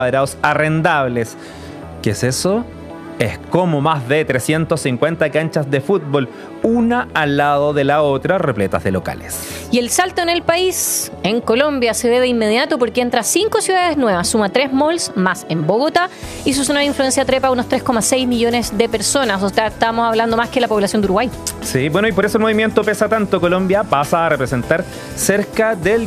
cuadrados arrendables. ¿Qué es eso? Es como más de 350 canchas de fútbol, una al lado de la otra, repletas de locales. Y el salto en el país, en Colombia, se ve de inmediato porque entra 5 ciudades nuevas, suma 3 malls más en Bogotá y su zona de influencia trepa a unos 3,6 millones de personas. O sea, estamos hablando más que la población de Uruguay. Sí, bueno, y por eso el movimiento pesa tanto. Colombia pasa a representar cerca del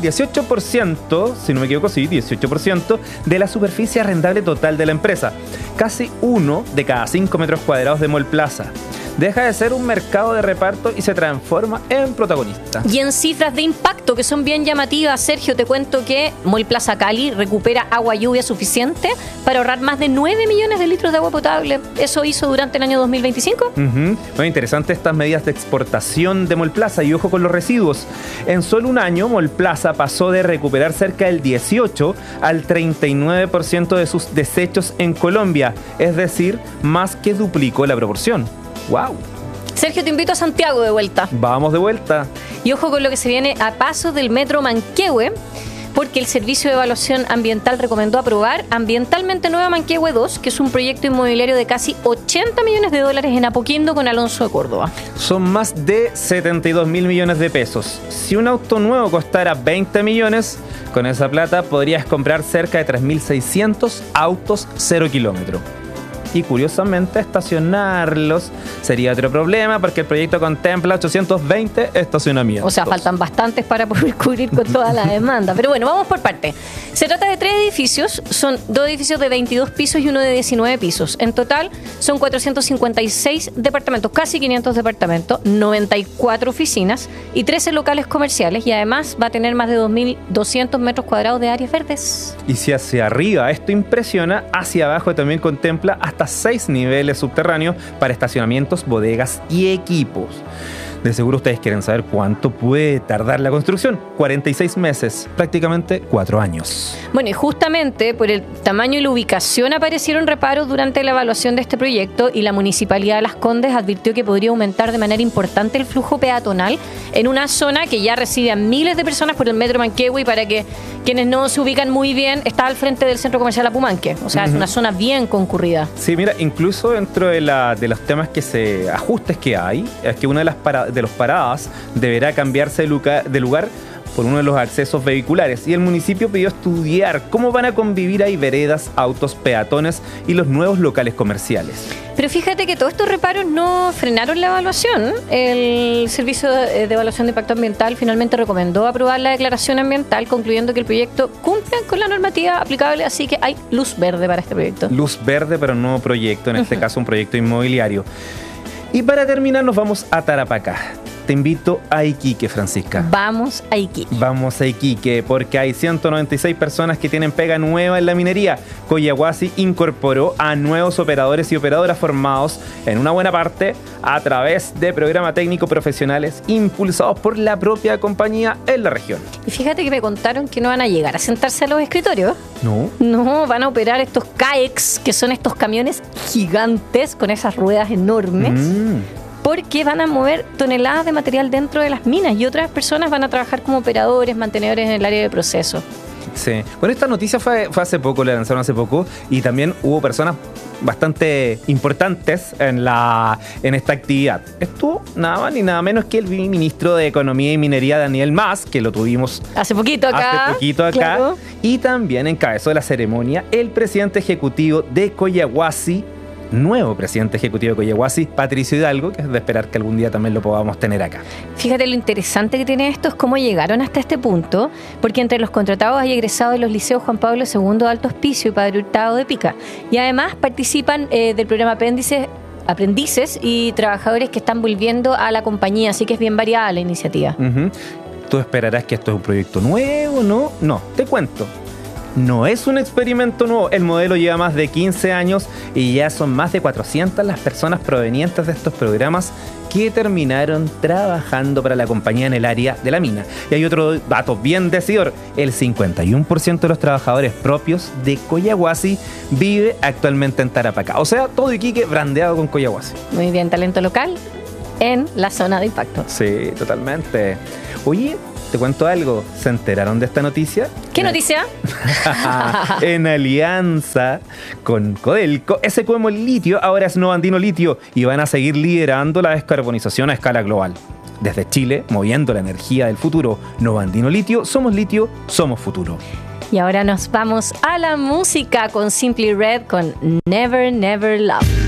18%, si no me equivoco, sí, 18% de la superficie arrendable total de la empresa. Casi 1 de cada 5 metros cuadrados de Mall Plaza. Deja de ser un mercado de reparto y se transforma en protagonista. Y en cifras de impacto que son bien llamativas, Sergio, te cuento que Mall Plaza Cali recupera agua lluvia suficiente para ahorrar más de 9 millones de litros de agua potable. Eso hizo durante el año 2025. Muy interesante estas medidas de exportación de Mall Plaza y ojo con los residuos. En solo un año, Mall Plaza pasó de recuperar cerca del 18 al 39% de sus desechos en Colombia. Es decir, más que duplicó la proporción. ¡Wow! Sergio, te invito a Santiago de vuelta. Vamos de vuelta. Y ojo con lo que se viene a paso del metro Manquehue, porque el Servicio de Evaluación Ambiental recomendó aprobar Ambientalmente Nueva Manquehue 2, que es un proyecto inmobiliario de casi 80 millones de dólares en Apoquindo con Alonso de Córdoba. Son más de 72 mil millones de pesos. Si un auto nuevo costara 20 millones, con esa plata podrías comprar cerca de 3.600 autos 0 kilómetros. Y curiosamente estacionarlos sería otro problema porque el proyecto contempla 820 estacionamientos. O sea, faltan bastantes para poder cubrir con toda la demanda. Pero bueno, vamos por parte. Se trata de 3 edificios, son 2 edificios de 22 pisos y uno de 19 pisos. En total son 456 departamentos, casi 500 departamentos, 94 oficinas y 13 locales comerciales y además va a tener más de 2.200 metros cuadrados de áreas verdes. Y si hacia arriba esto impresiona, hacia abajo también contempla hasta 6 niveles subterráneos para estacionamientos, bodegas y equipos. De seguro ustedes quieren saber cuánto puede tardar la construcción. 46 meses, prácticamente 4 años. Bueno, y justamente por el tamaño y la ubicación aparecieron reparos durante la evaluación de este proyecto y la Municipalidad de Las Condes advirtió que podría aumentar de manera importante el flujo peatonal en una zona que ya recibe a miles de personas por el metro Manquehue y para que quienes no se ubican muy bien, está al frente del Centro Comercial Apumanque. O sea, es una zona bien concurrida. Sí, mira, incluso dentro de los temas ajustes que hay, es que una de los paradas deberá cambiarse de lugar por uno de los accesos vehiculares y el municipio pidió estudiar cómo van a convivir ahí veredas, autos, peatones y los nuevos locales comerciales. Pero fíjate que todos estos reparos no frenaron la evaluación. El Servicio de Evaluación de Impacto Ambiental finalmente recomendó aprobar la declaración ambiental, concluyendo que el proyecto cumple con la normativa aplicable, así que hay luz verde para este proyecto. Luz verde para un nuevo proyecto, en este caso un proyecto inmobiliario. Y para terminar nos vamos a Tarapacá. Te invito a Iquique, Francisca. Vamos a Iquique. Vamos a Iquique porque hay 196 personas que tienen pega nueva en la minería. Collahuasi incorporó a nuevos operadores y operadoras formados en una buena parte a través de programas técnicos profesionales impulsados por la propia compañía en la región. Y fíjate que me contaron que no van a llegar a sentarse a los escritorios. No, van a operar estos CAEX, que son estos camiones gigantes con esas ruedas enormes. Porque van a mover toneladas de material dentro de las minas y otras personas van a trabajar como operadores, mantenedores en el área de proceso. Sí. Bueno, esta noticia fue hace poco, la lanzaron hace poco y también hubo personas bastante importantes en esta actividad. Estuvo nada más ni nada menos que el ministro de Economía y Minería, Daniel Mas, que lo tuvimos hace poquito acá. Claro. Y también encabezó la ceremonia el presidente ejecutivo de Collahuasi, nuevo presidente ejecutivo de Collahuasi, Patricio Hidalgo, que es de esperar que algún día también lo podamos tener acá. Fíjate lo interesante que tiene esto es cómo llegaron hasta este punto, porque entre los contratados hay egresados de los liceos Juan Pablo II de Alto Hospicio y Padre Hurtado de Pica. Y además participan del programa aprendices y trabajadores que están volviendo a la compañía, así que es bien variada la iniciativa. Tú esperarás que esto es un proyecto nuevo, ¿no? No, te cuento. No es un experimento nuevo, el modelo lleva más de 15 años y ya son más de 400 las personas provenientes de estos programas que terminaron trabajando para la compañía en el área de la mina. Y hay otro dato bien decidor, el 51% de los trabajadores propios de Collahuasi vive actualmente en Tarapacá. O sea, todo Iquique brandeado con Collahuasi. Muy bien, talento local en la zona de impacto. Sí, totalmente. Oye, te cuento algo. ¿Se enteraron de esta noticia? ¿Qué noticia? En alianza con Codelco, SQM Litio ahora es Novandino Litio y van a seguir liderando la descarbonización a escala global. Desde Chile, moviendo la energía del futuro. Novandino Litio, somos futuro. Y ahora nos vamos a la música con Simply Red con Never Never Love.